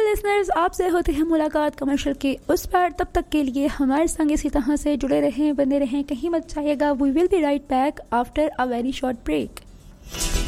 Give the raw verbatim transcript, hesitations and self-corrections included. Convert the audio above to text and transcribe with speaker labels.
Speaker 1: Listeners, आपसे होती है मुलाकात कमर्शियल के उस पार। तब तक के लिए हमारे संग इसी तरह से जुड़े रहें, बने रहें, कहीं मत जाइएगा। We will be right back after a very short break.